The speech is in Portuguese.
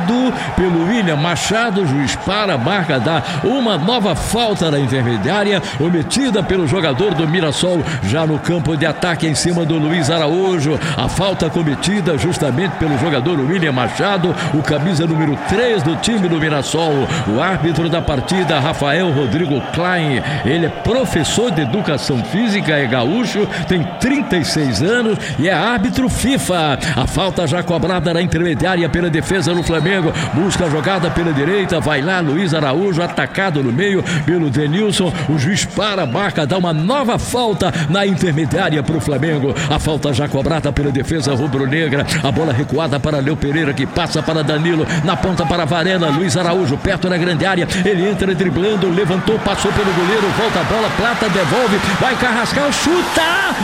tocado pelo William Machado. O juiz para, marca, dá uma nova falta na intermediária, omitida pelo jogador do Mirassol, já no campo de ataque em cima do Luiz Araújo. A falta cometida justamente pelo jogador William Machado, o camisa número 3 do time do Mirassol. O árbitro da partida, Rafael Rodrigo Klein, ele é professor de educação física, é gaúcho, tem 36 anos e é árbitro FIFA. A falta já cobrada na intermediária pela defesa do Flamengo, busca a jogada pela direita, vai lá Luiz Araújo, atacado no meio pelo Denilson. O juiz para, marca, dá uma nova falta na intermediária para o Flamengo. A falta já cobrada pela defesa rubro-negra, a bola recuada para Léo Pereira, que passa para Danilo, na ponta para Varela. Luiz Araújo perto da grande área, ele entra driblando, levantou, passou pelo goleiro, volta a bola, Plata devolve, vai Carrascal, chuta!